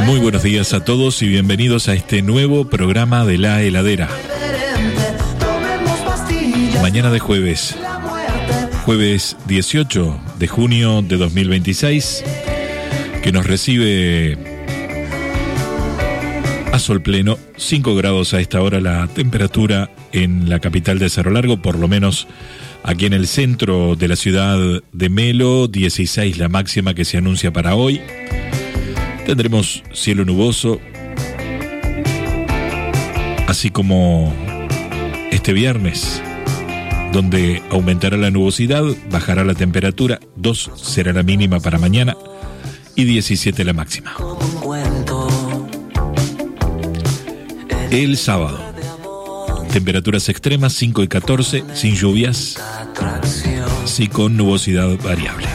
Muy buenos días a todos y bienvenidos a este nuevo programa de La Heladera. Mañana de jueves 18 de junio de 2026, que nos recibe a sol pleno, 5 grados a esta hora la temperatura en la capital de Cerro Largo, por lo menos aquí en el centro de la ciudad de Melo, 16 la máxima que se anuncia para hoy. Tendremos cielo nuboso, así como este viernes, donde aumentará la nubosidad, bajará la temperatura, 2 será la mínima para mañana y 17 la máxima. El sábado, temperaturas extremas 5 y 14, sin lluvias, sí con nubosidad variable.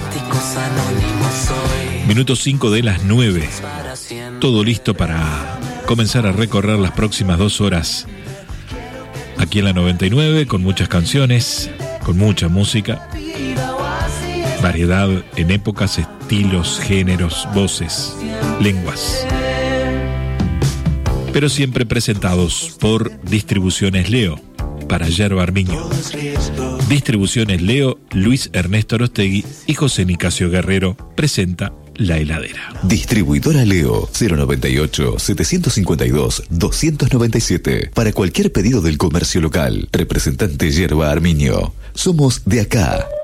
Minuto 5 de las 9, todo listo para comenzar a recorrer las próximas 2 horas aquí en la 99, con muchas canciones, con mucha música, variedad en épocas, estilos, géneros, voces, lenguas, pero siempre presentados por Distribuciones Leo, para Yerba Armiño. Distribuciones Leo, Luis Ernesto Arostegui y José Nicasio Guerrero presenta La Heladera. Distribuidora Leo, 098-752-297. Para cualquier pedido del comercio local. Representante Yerba Armiño. Somos de acá.